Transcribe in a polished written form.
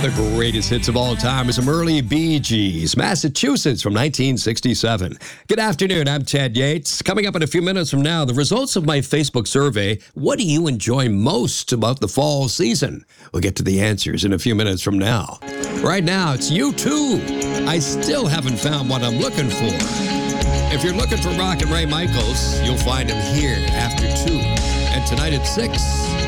the greatest hits of all time is some early Bee Gees, Massachusetts from 1967. Good afternoon, I'm Ted Yates. Coming up in a few minutes from now, the results of my Facebook survey, what do you enjoy most about the fall season? We'll get to the answers in a few minutes from now. Right now, it's U2. I still haven't found what I'm looking for. If you're looking for Rock and Ray Michaels, you'll find him here after 2. And tonight at 6,